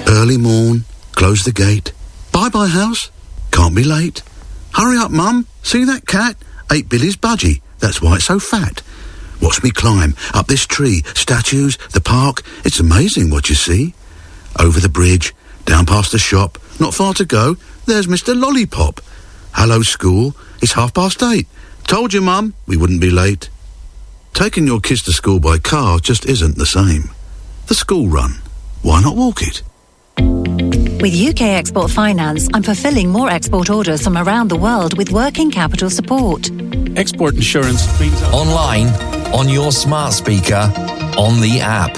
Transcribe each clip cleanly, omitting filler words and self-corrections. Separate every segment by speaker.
Speaker 1: Early morn, close the gate. Bye-bye, house. Can't be late. Hurry up, Mum. See that cat? Ate Billy's budgie. That's why it's so fat. Watch me climb up this tree. Statues, the park. It's amazing what you see. Over the bridge, down past the shop. Not far to go. There's Mr. Lollipop. Hello, school. It's 8:30. Told you, Mum, we wouldn't be late. Taking your kids to school by car just isn't the same. The school run. Why not walk it?
Speaker 2: With UK Export Finance, I'm fulfilling more export orders from around the world with working capital support.
Speaker 3: Export insurance means...
Speaker 4: Online, on your smart speaker, on the app.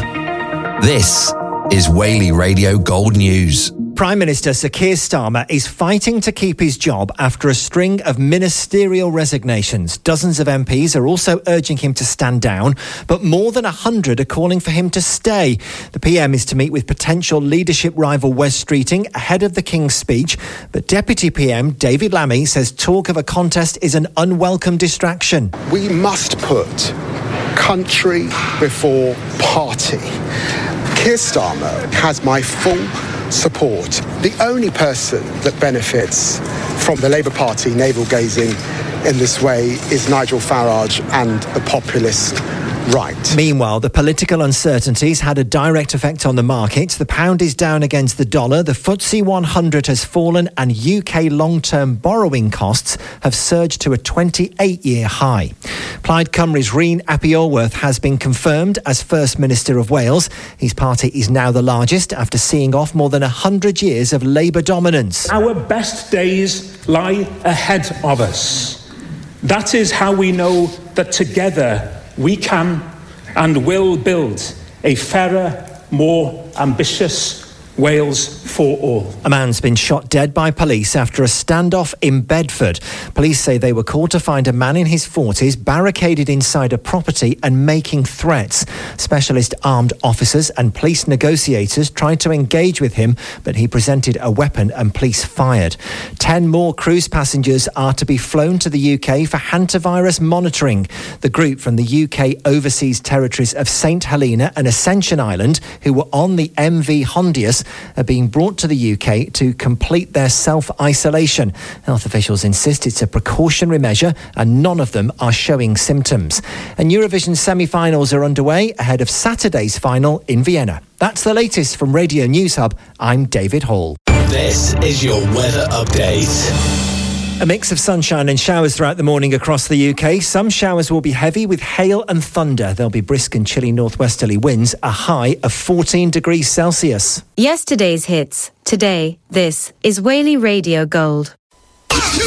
Speaker 4: This is Whaley Radio Gold News.
Speaker 5: Prime Minister Sir Keir Starmer is fighting to keep his job after a string of ministerial resignations. Dozens of MPs are also urging him to stand down, but more than 100 are calling for him to stay. The PM is to meet with potential leadership rival Wes Streeting ahead of the King's speech, but Deputy PM David Lammy says talk of a contest is an unwelcome distraction.
Speaker 6: We must put country before party. Keir Starmer has my full support. The only person that benefits from the Labour Party navel-gazing in this way is Nigel Farage and the populist right.
Speaker 5: Meanwhile, the political uncertainties had a direct effect on the market. The pound is down against the dollar, the FTSE 100 has fallen, and UK long-term borrowing costs have surged to a 28-year high. Plaid Cymru's Rhyn ap Iorwerth has been confirmed as First Minister of Wales. His party is now the largest after seeing off more than 100 years of Labour dominance.
Speaker 7: Our best days lie ahead of us. That is how we know that together we can and will build a fairer, more ambitious Wales for all.
Speaker 5: A man's been shot dead by police after a standoff in Bedford. Police say they were called to find a man in his 40s barricaded inside a property and making threats. Specialist armed officers and police negotiators tried to engage with him, but he presented a weapon and police fired. 10 more cruise passengers are to be flown to the UK for hantavirus monitoring. The group from the UK overseas territories of St Helena and Ascension Island, who were on the MV Hondius, are being brought to the UK to complete their self-isolation. Health officials insist it's a precautionary measure and none of them are showing symptoms. And Eurovision semi-finals are underway ahead of Saturday's final in Vienna. That's the latest from Radio News Hub. I'm David Hall.
Speaker 8: This is your weather update.
Speaker 5: A mix of sunshine and showers throughout the morning across the UK. Some showers will be heavy with hail and thunder. There'll be brisk and chilly northwesterly winds, a high of 14 degrees Celsius.
Speaker 9: Yesterday's hits. Today, this is Whaley Radio Gold.